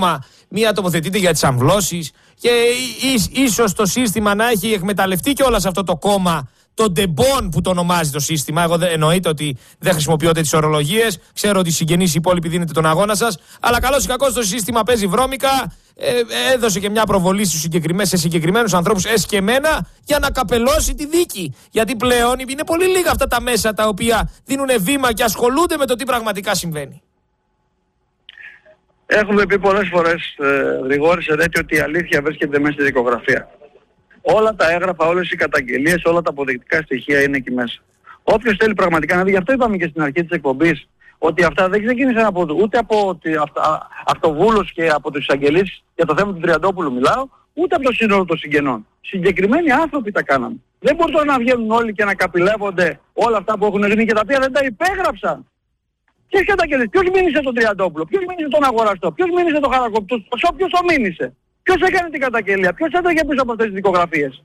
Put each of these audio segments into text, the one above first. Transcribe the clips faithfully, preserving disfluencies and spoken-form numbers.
μία τοποθετείται για τις αμβλώσεις και ίσως το σύστημα να έχει εκμεταλλευτεί και όλα σε αυτό το κόμμα το ντεμπόν που το ονομάζει το σύστημα. Εγώ δεν εννοείται ότι δεν χρησιμοποιώ τις ορολογίες. Ξέρω ότι οι συγγενείς οι υπόλοιποι δίνετε τον αγώνα σας. Αλλά καλώς ή κακώς το σύστημα παίζει βρώμικα. Ε, έδωσε και μια προβολή στους συγκεκριμένους, σε συγκεκριμένους ανθρώπους, ες και εμένα, για να καπελώσει τη δίκη. Γιατί πλέον είναι πολύ λίγα αυτά τα μέσα τα οποία δίνουν βήμα και ασχολούνται με το τι πραγματικά συμβαίνει. Έχουμε πει πολλές φορές, ε, Γρηγόρη Σερέτη, ότι η αλήθεια βρίσκεται μέσα στη δικογραφία. Όλα τα έγγραφα, όλες οι καταγγελίες, όλα τα αποδεικτικά στοιχεία είναι εκεί μέσα. Όποιος θέλει πραγματικά να δει, γι' αυτό είπαμε και στην αρχή της εκπομπής, ότι αυτά δεν ξεκίνησαν από, ούτε από αυτοβούλους και από τους εισαγγελείς, για το θέμα του Τριαντόπουλου μιλάω, ούτε από το σύνολο των συγγενών. Συγκεκριμένοι άνθρωποι τα κάνανε. Δεν μπορούν να βγαίνουν όλοι και να καπηλεύονται όλα αυτά που έχουν γίνει και τα οποία δεν τα υπέγραψαν. Ποιες καταγγελίες, ποιος μήνυσε τον Τριαντόπουλο, ποιος μήνυσε τον αγοραστό, ποιος μήνυσε τον Χαρακοπτό, ποιος το μήνυσε. Ποιος έκανε την καταγγελία, ποιος έτρεχε πίσω από αυτές τις δικογραφίες.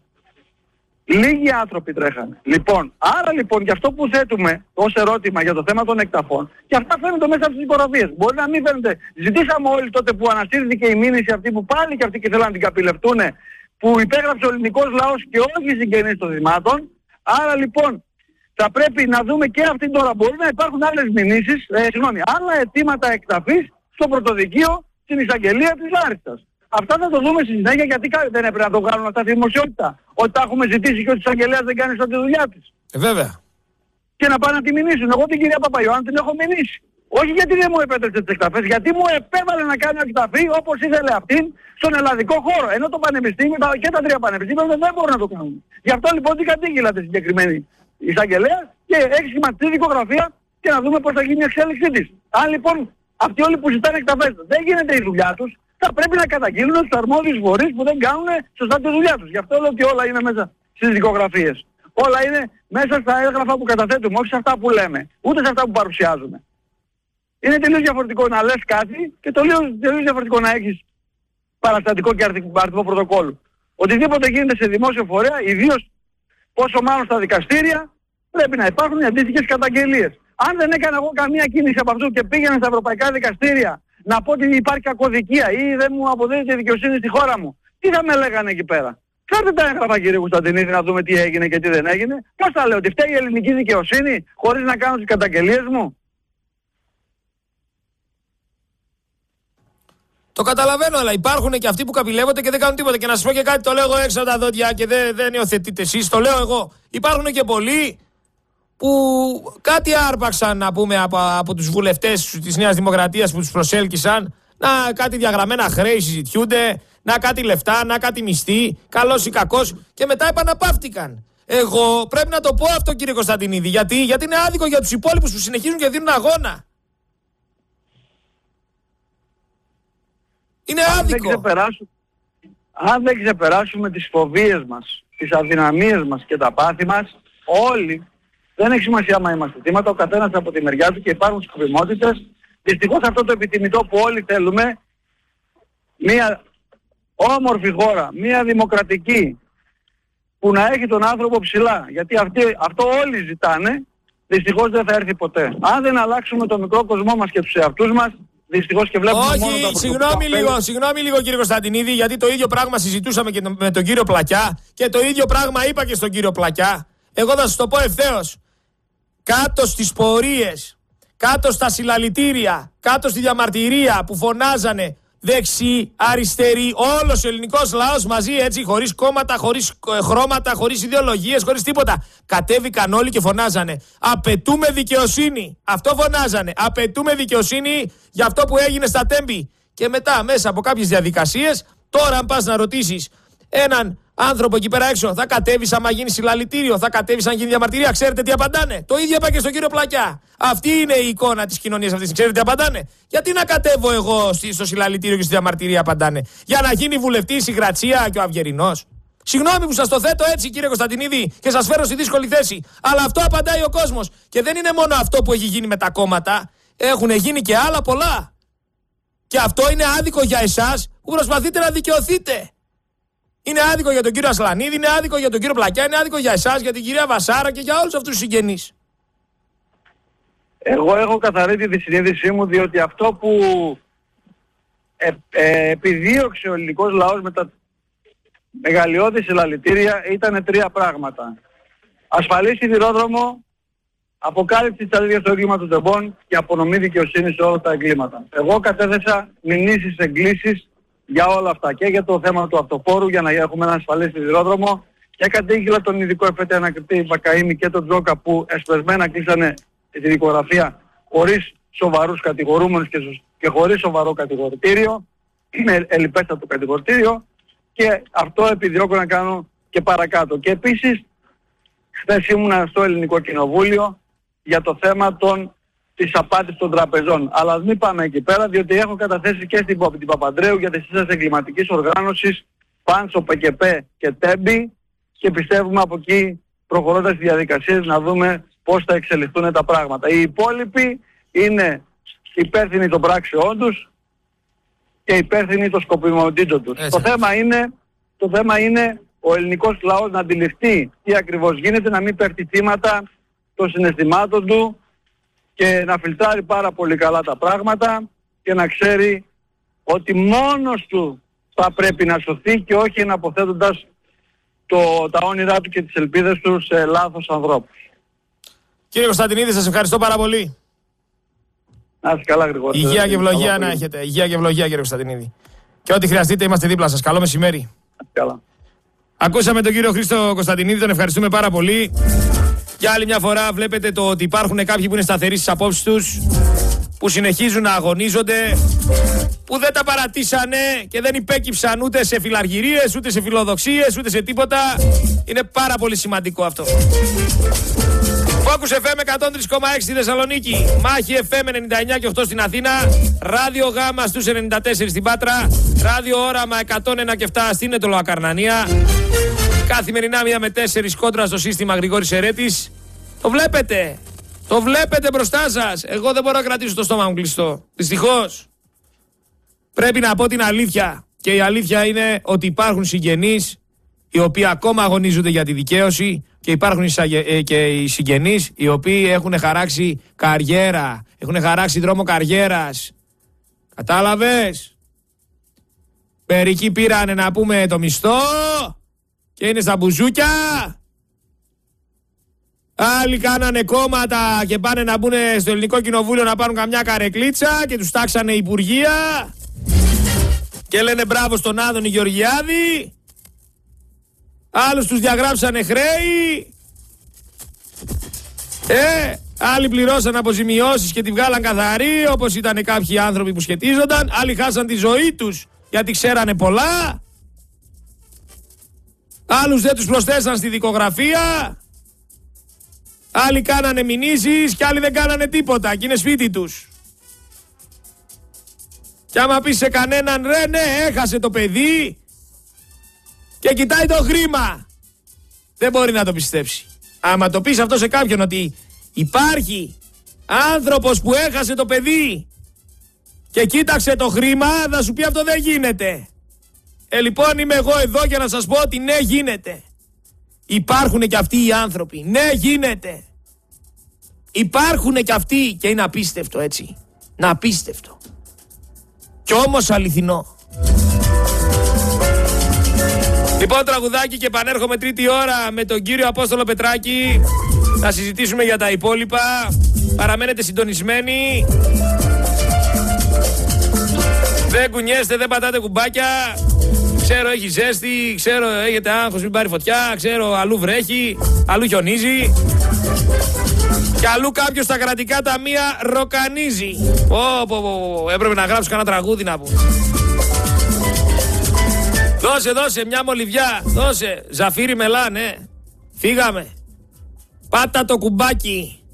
Λίγοι άνθρωποι τρέχανε. Λοιπόν, άρα λοιπόν και αυτό που θέτουμε ως ερώτημα για το θέμα των εκταφών, και αυτά φαίνονται μέσα από τις δικογραφίες. Μπορεί να μην φαίνονται. Ζητήσαμε όλοι τότε που αναστήθηκε η μήνυση αυτή που πάλι και αυτοί και θέλαν να την καπηλευτούν, που υπέγραψε ο ελληνικός λαός και όχι οι συγγενείς των θυμάτων. Άρα λοιπόν θα πρέπει να δούμε και αυτή τώρα. Μπορεί να υπάρχουν άλλες μηνύσεις, ε, συγγνώμη, άλλα αιτήματα εκταφής στο πρωτοδικείο στην εισαγγελία της Λάρισσας. Αυτά θα το δούμε στη συνέχεια, γιατί δεν έπρεπε να το κάνουν αυτά στη δημοσιότητα. Ότι τα έχουμε ζητήσει και ότι η εισαγγελέας δεν κάνει σωστά τη δουλειά της. Ε, βέβαια. Και να πάνε να τη μηνύσουν. Εγώ την κυρία Παπαϊωάννη την έχω μηνύσει. Όχι γιατί δεν μου επέτρεψε τις εκταφές, γιατί μου επέβαλε να κάνω εκταφή όπως ήθελε αυτήν στον ελλαδικό χώρο. Ενώ το πανεπιστήμιο και τα τρία πανεπιστήμια δεν μπορούν να το κάνουν. Γι' αυτό λοιπόν την κατήγγειλα τη συγκεκριμένη εισαγγελέα και έχει σχηματιστεί δικογραφία και να δούμε πώς θα γίνει η εξέλιξή της. Αν λοιπόν αυτοί όλοι που ζητάνε εκταφές δεν γίνεται η δουλειά τους, θα πρέπει να καταγγείλουν τους αρμόδιους φορείς που δεν κάνουν σωστά τη δουλειά τους. Γι' αυτό λέω ότι όλα είναι μέσα στις δικογραφίες. Όλα είναι μέσα στα έγγραφα που καταθέτουμε, όχι σε αυτά που λέμε, ούτε σε αυτά που παρουσιάζουμε. Είναι τελείως διαφορετικό να λες κάτι και τελείως, τελείως διαφορετικό να έχεις παραστατικό και αρτικό πρωτοκόλλου. Οτιδήποτε γίνεται σε δημόσιο φορέα, ιδίως πόσο μάλλον στα δικαστήρια, πρέπει να υπάρχουν αντίστοιχες καταγγελίες. Αν δεν έκανα εγώ καμία κίνηση από αυτού και πήγαινα στα ευρωπαϊκά δικαστήρια να πω ότι υπάρχει κακοδικία ή δεν μου αποδίδεται η δικαιοσύνη στη χώρα μου, τι θα με λέγανε εκεί πέρα? Φέρτε τα έγγραφα, κύριε Κωνσταντινίδη, να δούμε τι έγινε και τι δεν έγινε. Πώς θα λέω, ότι φταίει η ελληνική δικαιοσύνη χωρίς να κάνω τις καταγγελίες μου? Το καταλαβαίνω, αλλά υπάρχουν και αυτοί που καπηλεύονται και δεν κάνουν τίποτα. Και να σας πω και κάτι, το λέω εγώ έξω από τα δόντια και δεν, δεν υιοθετείτε εσείς, το λέω εγώ. Υπάρχουν και πολλοί που κάτι άρπαξαν, να πούμε, από, από τους βουλευτές της Νέας Δημοκρατίας που τους προσέλκυσαν, να κάτι διαγραμμένα χρέη συζητιούνται, να κάτι λεφτά, να κάτι μισθή, καλός ή κακός, και μετά επαναπαύτηκαν. Εγώ πρέπει να το πω αυτό, κύριε Κωνσταντινίδη, γιατί, γιατί είναι άδικο για τους υπόλοιπους που συνεχίζουν και δίνουν αγώνα. Είναι αν άδικο. Δεν ξεπεράσουμε, αν δεν ξεπεράσουμε τις φοβίες μας, τις αδυναμίες μας και τα πάθη μας, όλοι, δεν έχει σημασία άμα είμαστε θύματα, ο καθένας από τη μεριά του, και υπάρχουν σκοπιμότητες. Δυστυχώς αυτό το επιτιμητό που όλοι θέλουμε, μια όμορφη χώρα, μια δημοκρατική, που να έχει τον άνθρωπο ψηλά, γιατί αυτοί, αυτό όλοι ζητάνε, δυστυχώς δεν θα έρθει ποτέ. Αν δεν αλλάξουμε το μικρό κοσμό μας και τους εαυτούς μας, δυστυχώς και βλέπουμε Όχι, μόνο τα συγγνώμη λίγο, συγγνώμη λίγο κύριε Κωνσταντινίδη, γιατί το ίδιο πράγμα συζητούσαμε και με τον κύριο Πλακιά και το ίδιο πράγμα είπα και στον κύριο Πλακιά. Εγώ θα σας το πω ευθέως. Κάτω στις πορείες, κάτω στα συλλαλητήρια, κάτω στη διαμαρτυρία που φωνάζανε δεξί, αριστερή, όλος ο ελληνικός λαός μαζί, έτσι, χωρίς κόμματα, χωρίς χρώματα, χωρίς ιδεολογίες, χωρίς τίποτα. Κατέβηκαν όλοι και φωνάζανε απαιτούμε δικαιοσύνη. Αυτό φωνάζανε. Απαιτούμε δικαιοσύνη για αυτό που έγινε στα Τέμπη. Και μετά, μέσα από κάποιες διαδικασίες, τώρα αν πας να ρωτήσεις έναν άνθρωπο εκεί πέρα έξω, θα κατέβεις άμα γίνει συλλαλητήριο, θα κατέβεις αν γίνει διαμαρτυρία, ξέρετε τι απαντάνε? Το ίδιο είπα και στον κύριο Πλακιά. Αυτή είναι η εικόνα της κοινωνίας αυτής. Ξέρετε τι απαντάνε? Γιατί να κατέβω εγώ στο συλλαλητήριο και στη διαμαρτυρία, απαντάνε? Για να γίνει βουλευτής η Γρατσία και ο Αυγερινός? Συγγνώμη που σας το θέτω έτσι, κύριε Κωνσταντινίδη, και σας φέρω στη δύσκολη θέση. Αλλά αυτό απαντάει ο κόσμος. Και δεν είναι μόνο αυτό που έχει γίνει με τα κόμματα. Έχουν γίνει και άλλα πολλά. Και αυτό είναι άδικο για εσάς που προσπαθείτε να δικαιωθείτε. Είναι άδικο για τον κύριο Ασλανίδη, είναι άδικο για τον κύριο Πλακιά, είναι άδικο για εσάς, για την κυρία Βασάρα και για όλους αυτούς τους συγγενείς. Εγώ έχω καθαρή τη συνείδησή μου, διότι αυτό που ε, ε, επιδίωξε ο ελληνικός λαός με τα μεγαλειώδη συλλαλητήρια ήταν τρία πράγματα. Ασφαλή σιδηρόδρομο, αποκάλυψη της αλήθειας στο έγκλημα των τεμπών και απονομή δικαιοσύνη σε όλα τα εγκλήματα. Εγώ κατέθεσα μηνύσεις εγκλήσεις για όλα αυτά και για το θέμα του αυτοφόρου για να έχουμε ένα ασφαλή σιδηρόδρομο και κατήγγειλα τον ειδικό εφέτη ανακριτή Βακαΐμη και τον Τζόκα που εσπεσμένα κλείσανε τη δικογραφία χωρίς σοβαρούς κατηγορούμενους και, και χωρίς σοβαρό κατηγορητήριο, με ελιπέστατο κατηγορητήριο, και αυτό επιδιώκω να κάνω και παρακάτω. Και επίσης χθες ήμουνα στο Ελληνικό Κοινοβούλιο για το θέμα των, της απάτης των τραπεζών. Αλλά ας μην πάμε εκεί πέρα, διότι έχω καταθέσει και στην, την Παπαντρέου για τη σύσταση εγκληματικής οργάνωσης Πάνσο, ΠΚΠ και Τέμπη και πιστεύουμε από εκεί προχωρώντας τις διαδικασίες να δούμε πώς θα εξελιχθούν τα πράγματα. Οι υπόλοιποι είναι υπεύθυνοι των πράξεών τους και υπεύθυνοι των σκοπιμοτήτων τους. Το θέμα, είναι, το θέμα είναι ο ελληνικός λαός να αντιληφθεί τι ακριβώς γίνεται, να μην πέφτει θύματα των συναισθημάτων του και να φιλτράρει πάρα πολύ καλά τα πράγματα και να ξέρει ότι μόνος του θα πρέπει να σωθεί και όχι αναποθέτοντας το, τα όνειρά του και τις ελπίδες του σε λάθος ανθρώπους. Κύριε Κωνσταντινίδη, σας ευχαριστώ πάρα πολύ. Να είστε καλά, Γρηγόρη. Υγεία και ευλογία να έχετε. Υγεία και ευλογία, κύριε Κωνσταντινίδη. Και ό,τι χρειαστείτε είμαστε δίπλα σας. Καλό μεσημέρι. Καλά. Ακούσαμε τον κύριο Χρήστο Κωνσταντινίδη, τον ευχαριστούμε πάρα πολύ. Για άλλη μια φορά βλέπετε το ότι υπάρχουν κάποιοι που είναι σταθεροί στις απόψεις τους, που συνεχίζουν να αγωνίζονται, που δεν τα παρατήσανε και δεν υπέκυψαν ούτε σε φιλαργυρίες, ούτε σε φιλοδοξίες, ούτε σε τίποτα. Είναι πάρα πολύ σημαντικό αυτό. Focus εφ εμ εκατόν τρία κόμμα έξι στη Θεσσαλονίκη, Μάχη εφ εμ ενενήντα εννιά και οκτώ στην Αθήνα, Ράδιο Γάμα στους ενενήντα τέσσερα στην Πάτρα, Ράδιο Όραμα εκατόν ένα και επτά στην Ετωλοακαρνανία. Καθημερινά μία με τέσσερις κόντρα στο σύστημα Γρηγόρης Ερέτης. Το βλέπετε, το βλέπετε μπροστά σας. Εγώ δεν μπορώ να κρατήσω το στόμα μου κλειστό. Δυστυχώς. Πρέπει να πω την αλήθεια. Και η αλήθεια είναι ότι υπάρχουν συγγενείς οι οποίοι ακόμα αγωνίζονται για τη δικαίωση και υπάρχουν και οι συγγενείς οι οποίοι έχουν χαράξει καριέρα, έχουν χαράξει δρόμο καριέρας. Κατάλαβες? Μερικοί πήρανε να πούμε το μισθό και είναι στα μπουζούκια. Άλλοι κάνανε κόμματα και πάνε να μπουν στο Ελληνικό Κοινοβούλιο να πάρουν καμιά καρεκλίτσα και τους τάξανε υπουργεία και λένε μπράβο στον Άδωνη Γεωργιάδη. Άλλους τους διαγράψανε χρέη. Ε, άλλοι πληρώσαν αποζημιώσεις και τη βγάλαν καθαρή, όπως ήταν κάποιοι άνθρωποι που σχετίζονταν. Άλλοι χάσαν τη ζωή τους γιατί ξέρανε πολλά. Άλλους δεν τους προσθέσαν στη δικογραφία. Άλλοι κάνανε μηνύσεις και άλλοι δεν κάνανε τίποτα και είναι σπίτι τους. Και άμα πεις σε κανέναν ρε ναι έχασε το παιδί και κοιτάει το χρήμα, δεν μπορεί να το πιστέψει. Άμα το πεις αυτό σε κάποιον ότι υπάρχει άνθρωπος που έχασε το παιδί και κοίταξε το χρήμα, θα σου πει αυτό δεν γίνεται. Ε, λοιπόν είμαι εγώ εδώ για να σας πω ότι ναι γίνεται. Υπάρχουν και αυτοί οι άνθρωποι. Ναι γίνεται. Υπάρχουν και αυτοί και είναι απίστευτο έτσι. Να απίστευτο. Κι όμως αληθινό. Λοιπόν, τραγουδάκι και επανέρχομαι τρίτη ώρα με τον κύριο Απόστολο Πετράκη. Θα συζητήσουμε για τα υπόλοιπα. Παραμένετε συντονισμένοι. Δεν κουνιέστε, δεν πατάτε κουμπάκια. Ξέρω έχει ζέστη, ξέρω έχετε άγχος μην πάρει φωτιά, ξέρω αλλού βρέχει, αλλού χιονίζει και αλλού κάποιος στα κρατικά ταμεία ροκανίζει. Πω, πω, πω, έπρεπε να γράψω κανένα τραγούδι να πω. Δώσε, δώσε μια μολυβιά, δώσε, Ζαφύρι Μελά, ναι. Φύγαμε. Πάτα το κουμπάκι.